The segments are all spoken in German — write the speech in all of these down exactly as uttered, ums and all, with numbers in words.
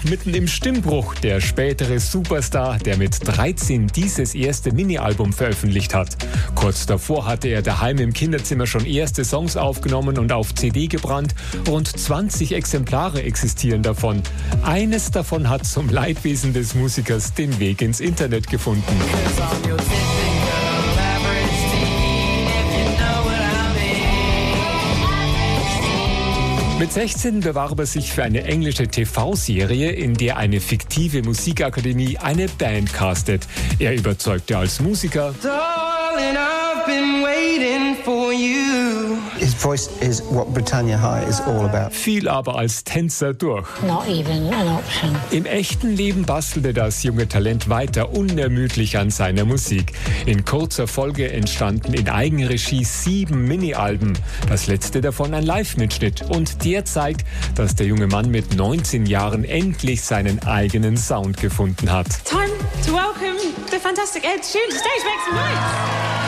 noch mitten im Stimmbruch der spätere Superstar, der mit dreizehn dieses erste Mini-Album veröffentlicht hat. Kurz davor hatte er daheim im Kinderzimmer schon erste Songs aufgenommen und auf C D gebrannt. Rund zwanzig Exemplare existieren davon. Eines davon hat zum Leidwesen des Musikers den Weg ins Internet gefunden. Mit sechzehn bewarb er sich für eine englische T V-Serie, in der eine fiktive Musikakademie eine Band castet. Er überzeugte als Musiker. Darling, I've been waiting for you. His voice is what Britannia High is all about. Fiel aber als Tänzer durch. Not even an option. Im echten Leben bastelte das junge Talent weiter unermüdlich an seiner Musik. In kurzer Folge entstanden in Eigenregie sieben Mini-Alben. Das letzte davon ein Live-Mitschnitt. Und der zeigt, dass der junge Mann mit neunzehn Jahren endlich seinen eigenen Sound gefunden hat. Time to welcome the fantastic Ed Sheeran to stage. Make some noise.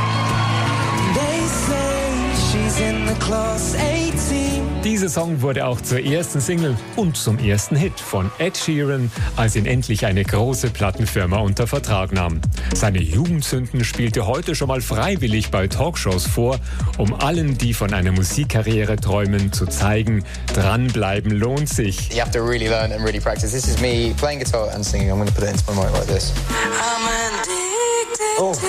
Dieser Song wurde auch zur ersten Single und zum ersten Hit von Ed Sheeran, als ihn endlich eine große Plattenfirma unter Vertrag nahm. Seine Jugendsünden spielte heute schon mal freiwillig bei Talkshows vor, um allen, die von einer Musikkarriere träumen, zu zeigen, dranbleiben lohnt sich. You have to really learn and really practice. This is me playing guitar and singing. I'm going to put it into my mic like this. I'm addicted. Oh.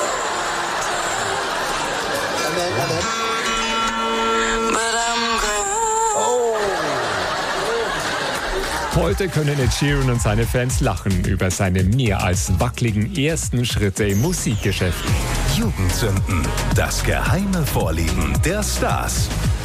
And then, and then. Heute können Ed Sheeran und seine Fans lachen über seine mehr als wackeligen ersten Schritte im Musikgeschäft. Jugendsünden, das geheime Vorlieben der Stars.